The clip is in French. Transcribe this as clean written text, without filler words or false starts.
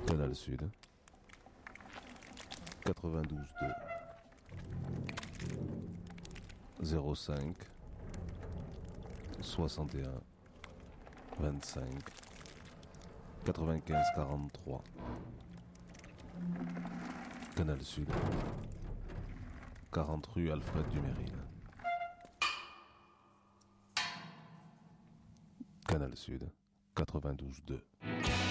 Canal Sud 92.2 05 61 25 95 43 Canal Sud 40 rue Alfred Duménil. Canal Sud 92.2